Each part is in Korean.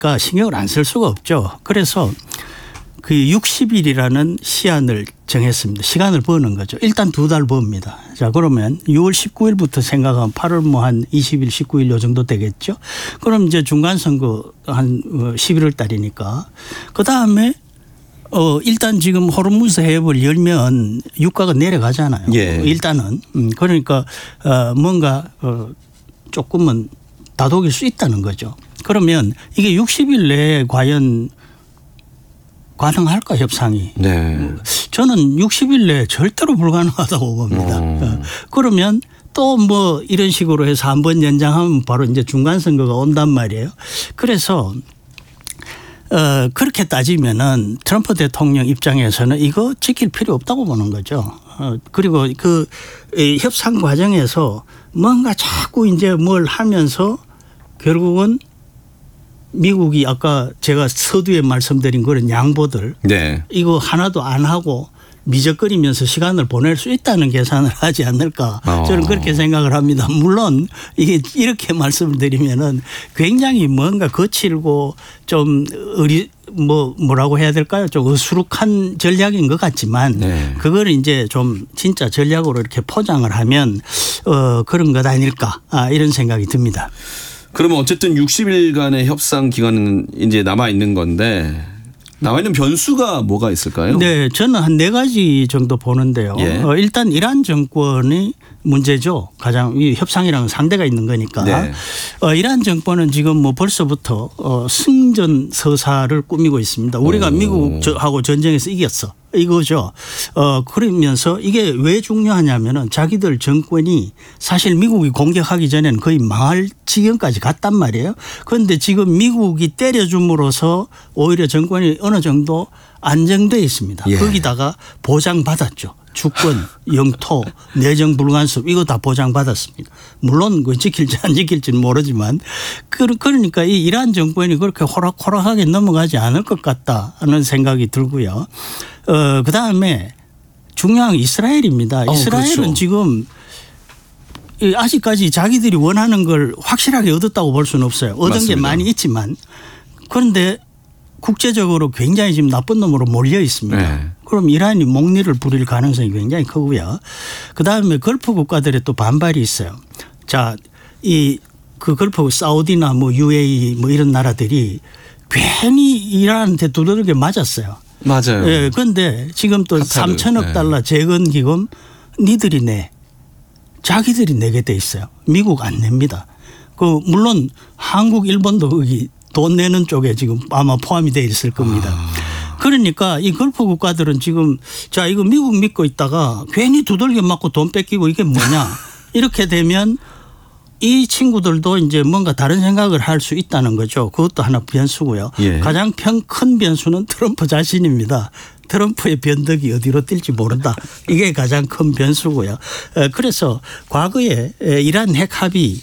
그러니까 신경을 안 쓸 수가 없죠. 그래서 그 60일이라는 시한을 정했습니다. 시간을 버는 거죠. 일단 2달 버입니다. 자, 그러면 6월 19일부터 생각하면 8월 뭐 한 20일, 19일 요 정도 되겠죠. 그럼 이제 중간선거 한 11월 달이니까. 그 다음에 일단 지금 호르무즈 해협을 열면 유가가 내려가잖아요. 예. 일단은. 그러니까 뭔가 조금은 다독일 수 있다는 거죠. 그러면 이게 60일 내에 과연 가능할까 협상이. 네. 저는 60일 내에 절대로 불가능하다고 봅니다. 그러면 또 뭐 이런 식으로 해서 한번 연장하면 바로 이제 중간선거가 온단 말이에요. 그래서 그렇게 따지면은 트럼프 대통령 입장에서는 이거 지킬 필요 없다고 보는 거죠. 그리고 그 협상 과정에서 뭔가 자꾸 이제 뭘 하면서 결국은 미국이 아까 제가 서두에 말씀드린 그런 양보들 네. 이거 하나도 안 하고 미적거리면서 시간을 보낼 수 있다는 계산을 하지 않을까 저는 그렇게 생각을 합니다. 물론 이게 이렇게 말씀을 드리면은 굉장히 뭔가 거칠고 좀 뭐라고 해야 될까요? 좀 어수룩한 전략인 것 같지만 네. 그걸 이제 좀 진짜 전략으로 이렇게 포장을 하면 그런 것 아닐까 이런 생각이 듭니다. 그러면 어쨌든 60일간의 협상 기간은 이제 남아 있는 건데 남아 있는 변수가 뭐가 있을까요? 네, 저는 한 4가지 정도 보는데요. 예. 일단 이란 정권이 문제죠. 가장 이 협상이랑 상대가 있는 거니까. 네. 이란 정권은 지금 뭐 벌써부터 승전 서사를 꾸미고 있습니다. 우리가 미국하고 전쟁에서 이겼어. 이거죠. 그러면서 이게 왜 중요하냐면은 자기들 정권이 사실 미국이 공격하기 전에는 거의 망할 지경까지 갔단 말이에요. 그런데 지금 미국이 때려줌으로써 오히려 정권이 어느 정도 안정되어 있습니다. 예. 거기다가 보장받았죠. 주권, 영토, 내정 불간섭 이거 다 보장받았습니다. 물론 그 지킬지 안 지킬지는 모르지만 그러니까 이 이란 정권이 그렇게 호락호락하게 넘어가지 않을 것 같다는 생각이 들고요. 그다음에 중요한 이스라엘입니다. 이스라엘은 그렇죠. 지금 아직까지 자기들이 원하는 걸 확실하게 얻었다고 볼 수는 없어요. 얻은 맞습니다. 게 많이 있지만 그런데 국제적으로 굉장히 지금 나쁜 놈으로 몰려 있습니다. 네. 그럼 이란이 목리를 부릴 가능성이 굉장히 크고요. 그다음에 걸프 국가들의 또 반발이 있어요. 자, 그 걸프 사우디나 뭐 UAE 뭐 이런 나라들이 괜히 이란한테 두드러게 맞았어요. 맞아요. 예, 그런데 지금 또 카타르. 3천억 달러 재건 기금 니들이 자기들이 내게 돼 있어요. 미국 안 냅니다. 물론 한국, 일본도 거기 돈 내는 쪽에 지금 아마 포함이 되어 있을 겁니다. 그러니까 이 걸프 국가들은 지금 자 이거 미국 믿고 있다가 괜히 두들겨 맞고 돈 뺏기고 이게 뭐냐 이렇게 되면 이 친구들도 이제 뭔가 다른 생각을 할 수 있다는 거죠. 그것도 하나 변수고요. 예. 가장 큰 변수는 트럼프 자신입니다. 트럼프의 변덕이 어디로 뛸지 모른다. 이게 가장 큰 변수고요. 그래서 과거에 이란 핵 합의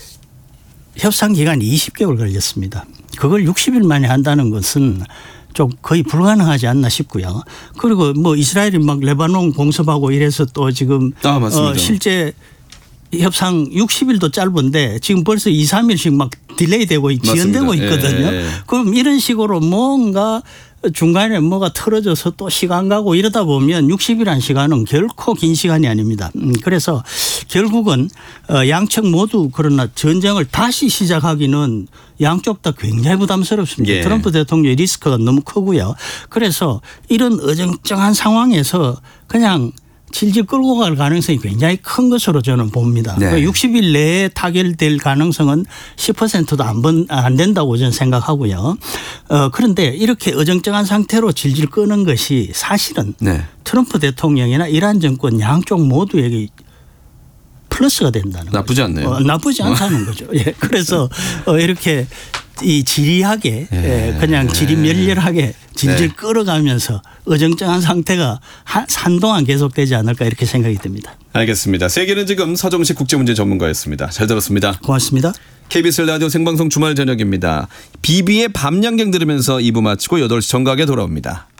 협상 기간이 20개월 걸렸습니다. 그걸 60일 만에 한다는 것은 좀 거의 불가능하지 않나 싶고요. 그리고 뭐 이스라엘이 막 레바논 공습하고 이래서 또 지금 맞습니다. 실제 협상 60일도 짧은데 지금 벌써 2, 3일씩 막 딜레이 되고 지연되고 있거든요. 예. 그럼 이런 식으로 뭔가 중간에 뭐가 틀어져서 또 시간 가고 이러다 보면 60일한 시간은 결코 긴 시간이 아닙니다. 그래서 결국은 양측 모두 그러나 전쟁을 다시 시작하기는 양쪽 다 굉장히 부담스럽습니다. 예. 트럼프 대통령의 리스크가 너무 크고요. 그래서 이런 어정쩡한 상황에서 그냥 질질 끌고 갈 가능성이 굉장히 큰 것으로 저는 봅니다. 네. 60일 내에 타결될 가능성은 10%도 안 된다고 저는 생각하고요. 그런데 이렇게 어정쩡한 상태로 질질 끄는 것이 사실은 네. 트럼프 대통령이나 이란 정권 양쪽 모두에게 플러스가 된다는 나쁘지 거죠. 않네요. 나쁘지 않다는 거죠. 예. 그래서 이렇게 이 지리하게 그냥 지리멸렬하게 질질 끌어가면서 어정쩡한 상태가 한동안 계속되지 않을까 이렇게 생각이 듭니다. 알겠습니다. 세계는 지금 서정식 국제문제 전문가였습니다. 잘 들었습니다. 고맙습니다. KBS 라디오 생방송 주말 저녁입니다. 비비의 밤양갱 들으면서 2부 마치고 8시 정각에 돌아옵니다.